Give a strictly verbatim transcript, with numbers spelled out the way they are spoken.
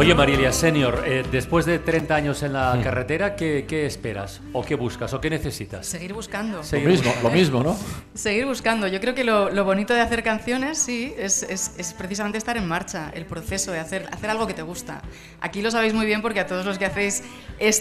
Oye, Marilia Senior, eh, después de treinta años en la carretera, ¿qué, ¿qué esperas? ¿O qué buscas? ¿O qué necesitas? Seguir buscando. Seguir lo mismo, buscando. lo mismo, ¿no? Seguir buscando. Yo creo que lo, lo bonito de hacer canciones, sí, es, es, es precisamente estar en marcha, el proceso de hacer, hacer algo que te gusta. Aquí lo sabéis muy bien porque a todos los que hacéis